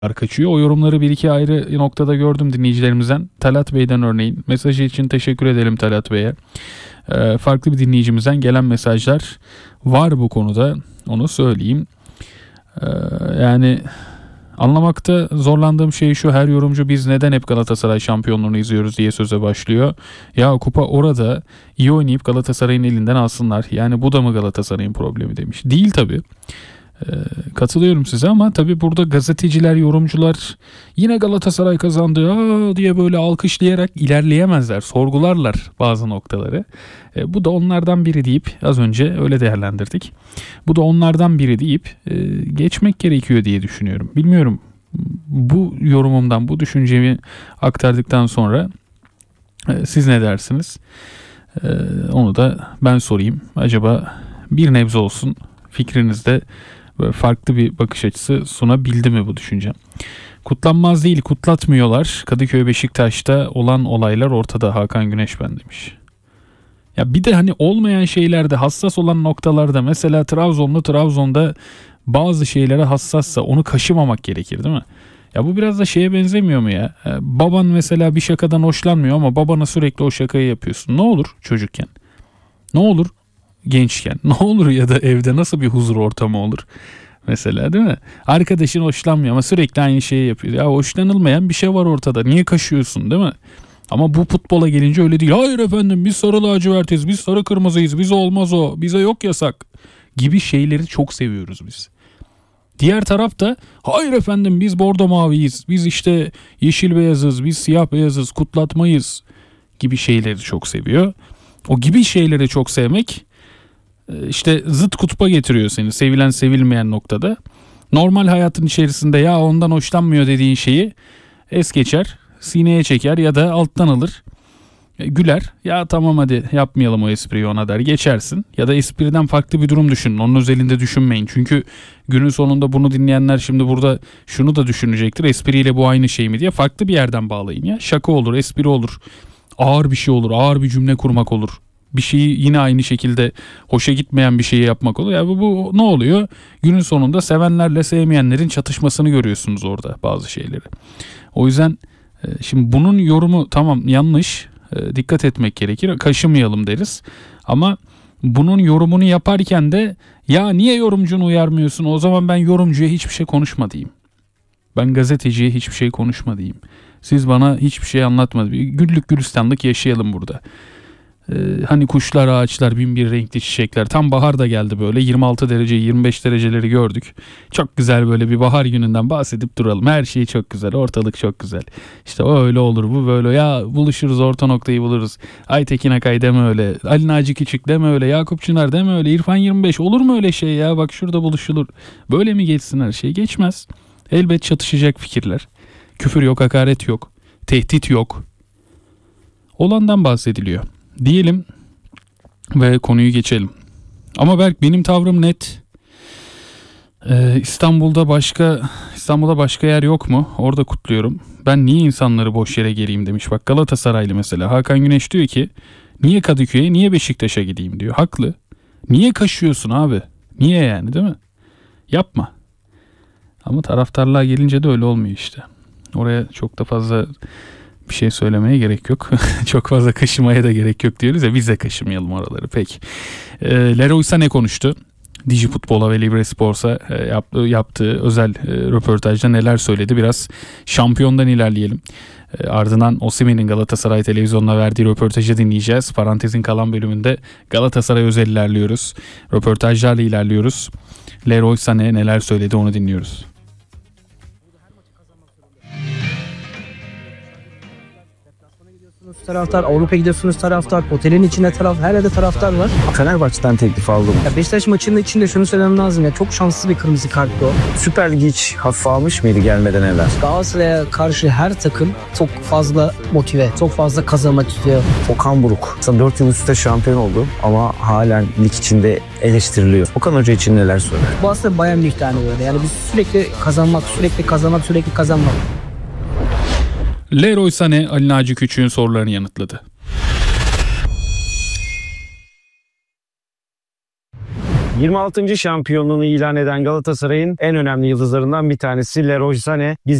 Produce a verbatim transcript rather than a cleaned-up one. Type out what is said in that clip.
kaçıyor. O yorumları bir iki ayrı noktada gördüm dinleyicilerimizden. Talat Bey'den örneğin. Mesajı için teşekkür edelim Talat Bey'e. Ee, farklı bir dinleyicimizden gelen mesajlar var bu konuda. Onu söyleyeyim. Ee, yani anlamakta zorlandığım şey şu: her yorumcu biz neden hep Galatasaray şampiyonluğunu izliyoruz diye söze başlıyor. Ya kupa orada, iyi oynayıp Galatasaray'ın elinden alsınlar. Yani bu da mı Galatasaray'ın problemi demiş. Değil tabii. Ee, katılıyorum size ama tabii burada gazeteciler, yorumcular yine Galatasaray kazandı aa diye böyle alkışlayarak ilerleyemezler. Sorgularlar bazı noktaları. Ee, bu da onlardan biri deyip, az önce öyle değerlendirdik. Bu da onlardan biri deyip e, geçmek gerekiyor diye düşünüyorum. Bilmiyorum, bu yorumumdan, bu düşüncemi aktardıktan sonra e, siz ne dersiniz? E, onu da ben sorayım. Acaba bir nebze olsun fikrinizde farklı bir bakış açısı sunabildi mi bu düşünce? Kutlanmaz değil, kutlatmıyorlar. Kadıköy Beşiktaş'ta olan olaylar ortada. Hakan Güneş ben demiş. Ya bir de hani olmayan şeylerde, hassas olan noktalarda, mesela Trabzonlu Trabzon'da bazı şeylere hassassa onu kaşımamak gerekir değil mi? Ya bu biraz da şeye benzemiyor mu ya? Ee, baban mesela bir şakadan hoşlanmıyor ama babana sürekli o şakayı yapıyorsun. Ne olur çocukken? Ne olur gençken? Ne olur ya da evde nasıl bir huzur ortamı olur? Mesela değil mi? Arkadaşın hoşlanmıyor ama sürekli aynı şeyi yapıyor. Ya hoşlanılmayan bir şey var ortada. Niye kaşıyorsun değil mi? Ama bu futbola gelince öyle değil. Hayır efendim biz sarı lacivertiz, biz sarı kırmızıyız, bize olmaz o, bize yok yasak gibi şeyleri çok seviyoruz biz. Diğer tarafta hayır efendim biz bordo maviyiz, biz işte yeşil beyazız, biz siyah beyazız, kutlatmayız gibi şeyleri çok seviyor. O gibi şeyleri çok sevmek işte zıt kutba getiriyor seni sevilen sevilmeyen noktada. Normal hayatın içerisinde ya ondan hoşlanmıyor dediğin şeyi es geçer, sineye çeker ya da alttan alır, güler. Ya tamam hadi yapmayalım o espriyi ona der, geçersin. Ya da espriden farklı bir durum düşünün. Onun özelinde düşünmeyin. Çünkü günün sonunda bunu dinleyenler şimdi burada şunu da düşünecektir. Espriyle bu aynı şey mi diye farklı bir yerden bağlayın ya. Şaka olur, espri olur, ağır bir şey olur, ağır bir cümle kurmak olur. Bir şeyi yine aynı şekilde hoşa gitmeyen bir şeyi yapmak oluyor. Ya bu, bu ne oluyor? Günün sonunda sevenlerle sevmeyenlerin çatışmasını görüyorsunuz orada bazı şeyleri. O yüzden şimdi bunun yorumu tamam yanlış, dikkat etmek gerekir. Kaşımayalım deriz. Ama bunun yorumunu yaparken de ya niye yorumcunu uyarmıyorsun? O zaman ben yorumcuya hiçbir şey konuşma diyeyim. Ben gazeteciye hiçbir şey konuşma diyeyim. Siz bana hiçbir şey anlatmadınız. Güllük gülistanlık yaşayalım burada. Ee, hani kuşlar, ağaçlar, bin bir renkli çiçekler. Tam bahar da geldi böyle. yirmi altı derece, yirmi beş dereceleri gördük. Çok güzel böyle bir bahar gününden bahsedip duralım. Her şey çok güzel. Ortalık çok güzel. İşte o öyle olur, bu böyle. Ya buluşuruz, orta noktayı buluruz. Aytekin Akay deme öyle. Ali Naci Küçük deme öyle. Yakup Çınar deme öyle. İrfan yirmi beş olur mu öyle şey ya? Bak şurada buluşulur. Böyle mi geçsin her şey? Geçmez. Elbet çatışacak fikirler. Küfür yok, hakaret yok. Tehdit yok. Olandan bahsediliyor diyelim ve konuyu geçelim. Ama Berk, benim tavrım net. Ee, İstanbul'da başka İstanbul'da başka yer yok mu? Orada kutluyorum. Ben niye insanları boş yere geleyim demiş. Bak Galatasaraylı mesela Hakan Güneş diyor ki niye Kadıköy'e, niye Beşiktaş'a gideyim diyor. Haklı. Niye kaşıyorsun abi? Niye yani, değil mi? Yapma. Ama taraftarlığa gelince de öyle olmuyor işte. Oraya çok da fazla bir şey söylemeye gerek yok. Çok fazla kaşımaya da gerek yok diyoruz ya, biz de kaşımayalım oraları. Peki. E, Leroy Sané konuştu. Dijifutbol'a ve Libre Sports'a e, yaptığı, yaptığı özel e, röportajda neler söyledi? Biraz şampiyondan ilerleyelim. E, ardından Osimhen'in Galatasaray televizyonuna verdiği röportajı dinleyeceğiz. Parantezin kalan bölümünde Galatasaray özel ilerliyoruz. Röportajlarla ilerliyoruz. Leroy Sané neler söyledi onu dinliyoruz. Taraftar, Avrupa gidiyorsunuz taraftar, otelin içinde taraftar, her yerde taraftar var. Fenerbahçe'den teklif aldım. Ya Beşiktaş maçının içinde şunu söylemem lazım ya, çok şanssız bir kırmızı karttı o. Süper Lig hiç hafife almış mıydı gelmeden evvel? Galatasaray'a karşı her takım çok fazla motive, çok fazla kazanmak istiyor. Okan Buruk. Aslında dört yıl üstte şampiyon oldu ama halen lig içinde eleştiriliyor. Okan Hoca için neler söyler? Bu aslında Bayern Lig tane böyle. Yani biz sürekli kazanmak, sürekli kazanmak, sürekli kazanmak. Leroy Sané, Ali Naci Küçük'ün sorularını yanıtladı. yirmi altıncı şampiyonluğunu ilan eden Galatasaray'ın en önemli yıldızlarından bir tanesi Leroy Sané. Biz